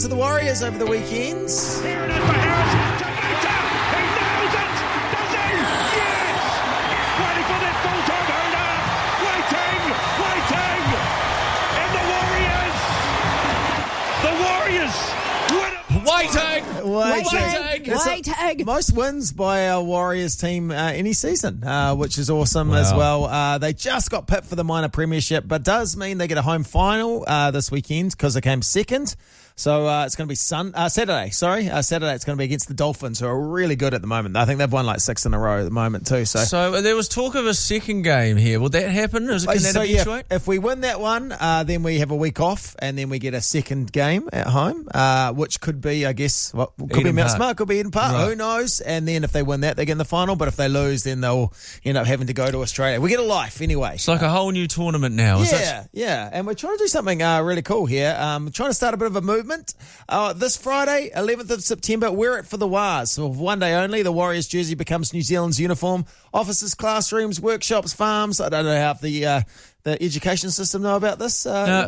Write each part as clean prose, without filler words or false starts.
To the Warriors over the weekends. Here it is for Harris. He nails it. Does he? Yes. Waiting for that full-time hurler. Waiting. The Warriors win it. Waiting. Most wins by our Warriors team any season, which is awesome as well. They just got pipped for the minor premiership, but does mean they get a home final this weekend because they came second. So it's going to be Saturday. Saturday it's going to be against the Dolphins, who are really good at the moment. I think they've won like 6 in a row at the moment too. So there was talk of a second game here. Will that happen? Can that eventuate? If we win that one, then we have a week off, and then we get a second game at home, which could be, I guess, could be Mount Smart, could be Eden Park. Right. Who knows? And then if they win that, they get in the final. But if they lose, then they'll end up having to go to Australia. We get a life anyway. It's like a whole new tournament now. Yeah. And we're trying to do something really cool here. We're trying to start a bit of a movement. This Friday, 11th of September, wear it for the Wars. So one day only, the Warriors jersey becomes New Zealand's uniform. Offices, classrooms, workshops, farms. I don't know how the education system know about this.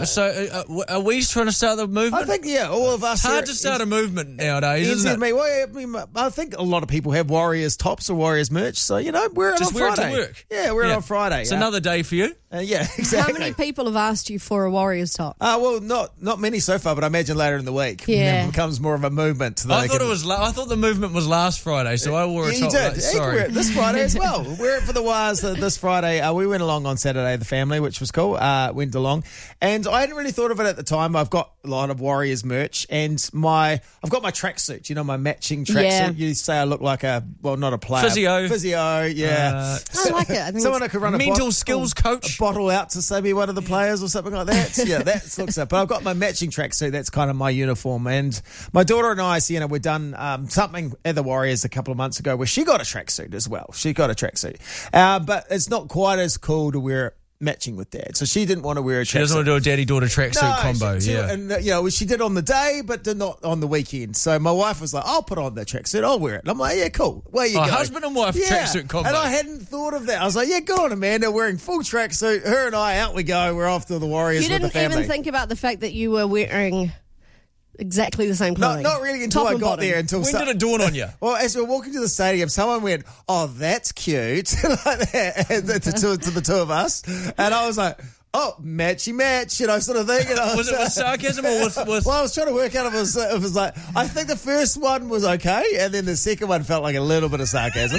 So are we trying to start the movement? I think, all of us. It's hard to start a movement nowadays, isn't it? Well, I think a lot of people have Warriors tops or Warriors merch, so, wear it on Friday. Just wear it to work. Yeah, wear it on Friday. It's another day for you. Yeah, exactly. How many people have asked you for a Warriors top? Well, not many so far, but I imagine later in the week it becomes more of a movement. I thought the movement was last Friday, so I wore a top. You did. Sorry. Wear it this Friday as well. Wear it for the Wars this Friday. We went along on Saturday, the family, which was cool. Went along, and I hadn't really thought of it at the time. I've got a lot of Warriors merch, and I've got my tracksuit. My matching tracksuit. Yeah. You say I look like not a player. Physio. Yeah. I like it. I think someone could run mental skills coach. A bottle out to say be one of the players or something like that. That looks up. But I've got my matching tracksuit. That's kind of my uniform. And my daughter and I, we've done something at the Warriors a couple of months ago where she got a tracksuit as well. She got a tracksuit, but it's not quite as cool to wear it matching with Dad. So she didn't want to wear a tracksuit. She doesn't want to do a daddy-daughter tracksuit combo. And she did on the day, but did not on the weekend. So my wife was like, I'll put on the tracksuit. I'll wear it. And I'm like, yeah, cool. Where you go? Husband and wife tracksuit combo. And I hadn't thought of that. I was like, yeah, good on Amanda, wearing full tracksuit. Her and I, out we go. We're off to the Warriors with the family. You didn't even think about the fact that you were wearing exactly the same clothing. Not really until I got there. When did it dawn on you? Well, as we were walking to the stadium, someone went, "Oh, that's cute," like that to the two of us, and I was like, "Oh, matchy match," sort of thing. And was it with sarcasm or with? Well, I was trying to work out if it was like, I think the first one was okay, and then the second one felt like a little bit of sarcasm.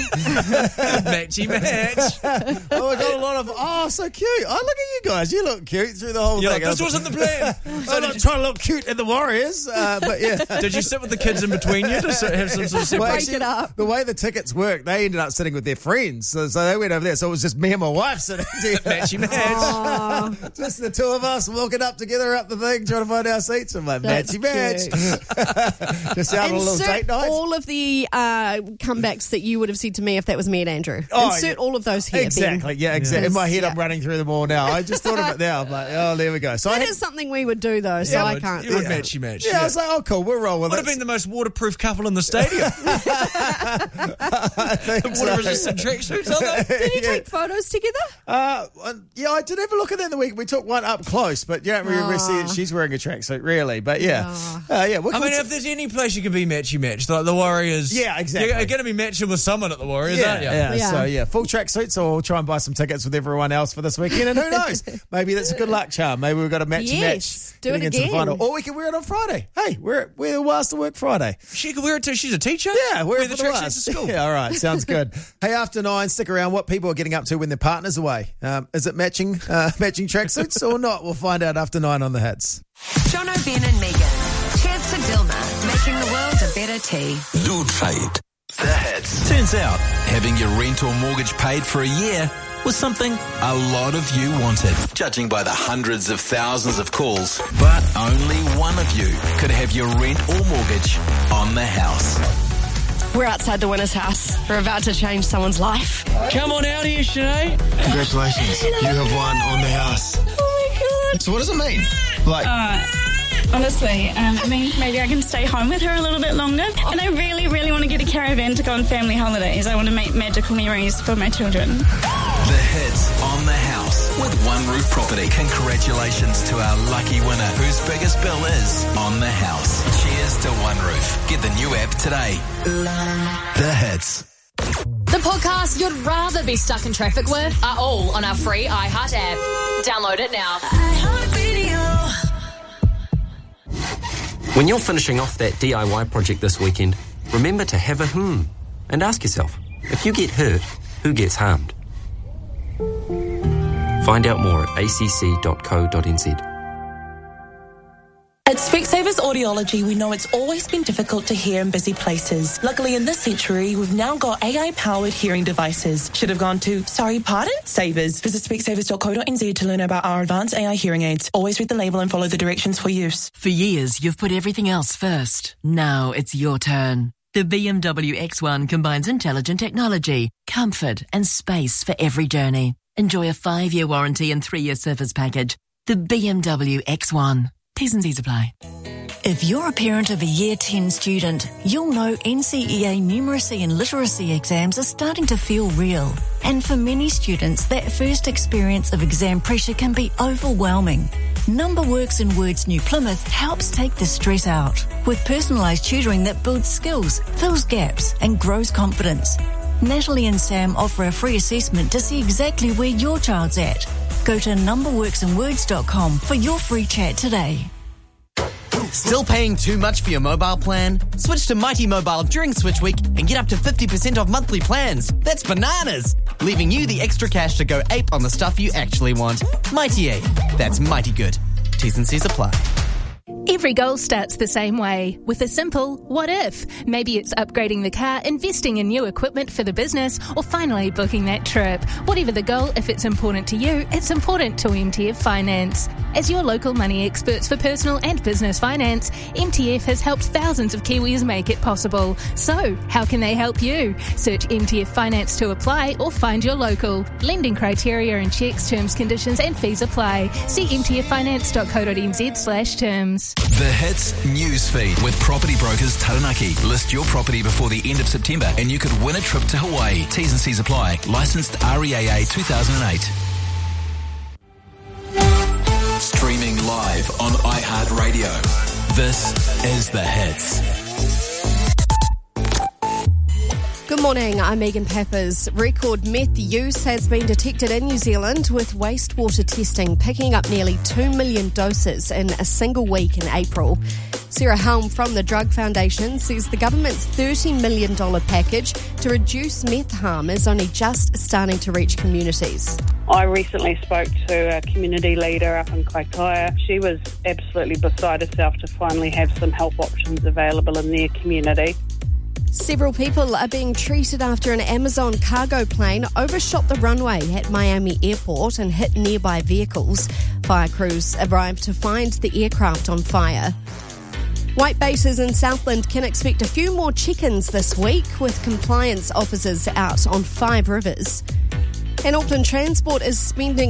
Matchy match. Oh, I got a lot of, so cute. Oh, look at you guys. You look cute through the whole thing. Like, this wasn't the plan. I'm not trying to look cute in the Warriors, but yeah. Did you sit with the kids in between you to have some sort of separation? Break it up. The way the tickets work, they ended up sitting with their friends. So they went over there. So it was just me and my wife sitting there. Matchy match. Just the two of us walking up together up the thing, trying to find our seats. I'm like, matchy match. Just out on a little date night. All of the comebacks that you would have said to me if that was me and Andrew. Insert all of those here. Exactly. Ben. Yeah, exactly. In my head, I'm running through them all now. I just thought of it now. I'm like, oh, there we go. So that is something we would do, though, so I can't. You would matchy match. Yeah, I was like, oh, cool, we'll roll with it. Would have been the most waterproof couple in the stadium. Water-resistant tracksuits, aren't they? Did you take photos together? Yeah, I did have a look at that in the week. We took one up close, but you don't really see it. She's wearing a tracksuit, really. But yeah. If there's any place you can be matchy matched, like the Warriors. Yeah, exactly. You're going to be matching with someone at the Warriors, aren't you? So full tracksuit. So we'll try and buy some tickets with everyone else for this weekend. And who knows? Maybe that's a good luck charm. Maybe we've got a matchy match. Do it again. again. Or we can wear it on Friday. Hey, we're the Wars to work Friday. She can wear it too. She's a teacher. Yeah, wear the tracksuits to school. Yeah, all right. Sounds good. Hey, after 9, stick around. What people are getting up to when their partner's away. Is it matching tracksuits or not? We'll find out after 9 on the Hits. Jono, Ben and Megan. Cheers to Dilma, making the world a better tea. Do trade. The Hits. Turns out, having your rent or mortgage paid for a year was something a lot of you wanted, judging by the hundreds of thousands of calls. But only one of you could have your rent or mortgage on the house. We're outside the winner's house. We're about to change someone's life. Come on out here, Sinead. Congratulations. You have won on the house. Oh my God. So what does it mean? Honestly, it means maybe I can stay home with her a little bit longer. And I really, really want to get a caravan to go on family holidays. I want to make magical memories for my children. The hits on the house with One Roof Property. Congratulations to our lucky winner, whose biggest bill is on the house. Cheers to One Roof. Get the new app today. The hits. The podcasts you'd rather be stuck in traffic with are all on our free iHeart app. Download it now. When you're finishing off that DIY project this weekend, remember to have a and ask yourself, if you get hurt, who gets harmed? Find out more at acc.co.nz. At Specsavers Audiology, we know it's always been difficult to hear in busy places. Luckily, in this century, we've now got AI-powered hearing devices. Should have gone to, sorry, pardon? Savers. Visit specsavers.co.nz to learn about our advanced AI hearing aids. Always read the label and follow the directions for use. For years, you've put everything else first. Now it's your turn. The BMW X1 combines intelligent technology, comfort, and space for every journey. Enjoy a 5-year warranty and 3-year service package. The BMW X1. T's and C's apply. If you're a parent of a Year 10 student, you'll know NCEA numeracy and literacy exams are starting to feel real. And for many students, that first experience of exam pressure can be overwhelming. NumberWorks and Words New Plymouth helps take the stress out with personalised tutoring that builds skills, fills gaps and grows confidence. Natalie and Sam offer a free assessment to see exactly where your child's at. Go to numberworksandwords.com for your free chat today. Still paying too much for your mobile plan? Switch to Mighty Mobile during Switch Week and get up to 50% off monthly plans. That's bananas! Leaving you the extra cash to go ape on the stuff you actually want. Mighty Ape. That's mighty good. T's and C's apply. Every goal starts the same way, with a simple what if. Maybe it's upgrading the car, investing in new equipment for the business, or finally booking that trip. Whatever the goal, if it's important to you, it's important to MTF Finance. As your local money experts for personal and business finance, MTF has helped thousands of Kiwis make it possible. So, how can they help you? Search MTF Finance to apply or find your local. Lending criteria and checks, terms, conditions and fees apply. See mtffinance.co.nz/terms. The Hits newsfeed with property brokers Taranaki. List your property before the end of September and you could win a trip to Hawaii. T's and C's apply. Licensed REAA 2008. Streaming live on iHeartRadio. This is The Hits. Good morning, I'm Megan Peppers. Record meth use has been detected in New Zealand with wastewater testing picking up nearly 2 million doses in a single week in April. Sarah Helm from the Drug Foundation says the government's $30 million package to reduce meth harm is only just starting to reach communities. I recently spoke to a community leader up in Kaitaia. She was absolutely beside herself to finally have some help options available in their community. Several people are being treated after an Amazon cargo plane overshot the runway at Miami Airport and hit nearby vehicles. Fire crews arrived to find the aircraft on fire. White bases in Southland can expect a few more check-ins this week with compliance officers out on 5 rivers. And Auckland Transport is spending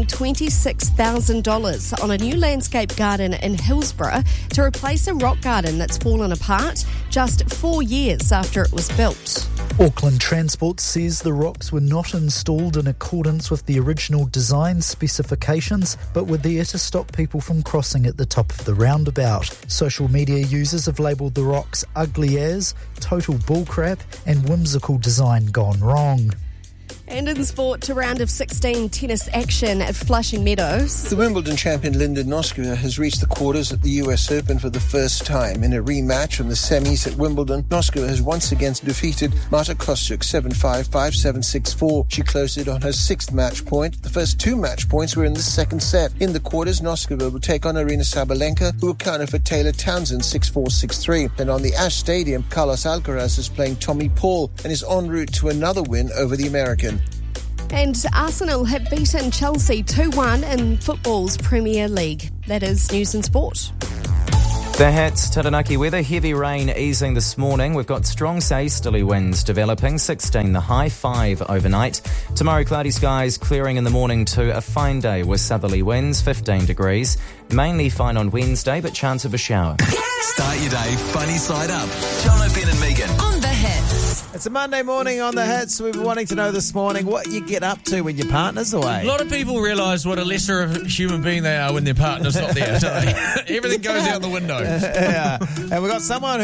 $26,000 on a new landscape garden in Hillsborough to replace a rock garden that's fallen apart just 4 years after it was built. Auckland Transport says the rocks were not installed in accordance with the original design specifications, but were there to stop people from crossing at the top of the roundabout. Social media users have labelled the rocks ugly as, total bullcrap and whimsical design gone wrong. And in sport, to round of 16 tennis action at Flushing Meadows. The Wimbledon champion Linda Noskova has reached the quarters at the US Open for the first time. In a rematch from the semis at Wimbledon, Noskova has once again defeated Marta Kostyuk 7-5, 5-7, 6-4. She closed it on her 6th match point. The first 2 match points were in the second set. In the quarters, Noskova will take on Arina Sabalenka, who will counter for Taylor Townsend 6-4, 6-3. And on the Ash Stadium, Carlos Alcaraz is playing Tommy Paul and is en route to another win over the American. And Arsenal have beaten Chelsea 2-1 in football's Premier League. That is news and sport. The Hits, Taranaki weather, heavy rain easing this morning. We've got strong southeasterly winds developing, 16 the high, 5 overnight. Tomorrow, cloudy skies, clearing in the morning to a fine day with southerly winds, 15 degrees. Mainly fine on Wednesday, but chance of a shower. Start your day funny side up. John O'Brien and Megan on The Hits. It's a Monday morning on the Hits. We've been wanting to know this morning what you get up to when your partner's away. A lot of people realise what a lesser human being they are when their partner's not there, don't they? Everything goes out the window. Yeah. And we've got someone